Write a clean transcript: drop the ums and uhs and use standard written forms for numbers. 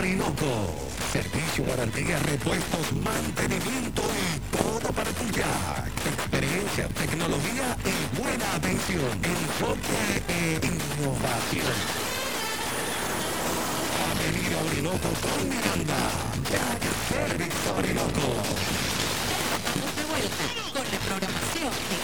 Orinoco. Servicio, garantía, repuestos, mantenimiento y todo para tu jack. Experiencia, tecnología y buena atención. Enfoque e innovación. Avenida Orinoco con Miranda. Jack Service Orinoco. Estamos de vuelta con la programación de